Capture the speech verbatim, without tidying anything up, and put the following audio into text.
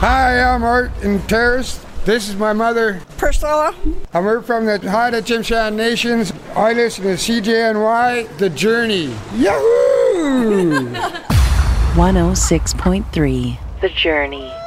Hi, I'm Art in Terrace. This is my mother, Priscilla. I'm here from the Haida Tsimshian Nations. I listen to C J N Y, The Journey. Yahoo! one oh six point three The Journey.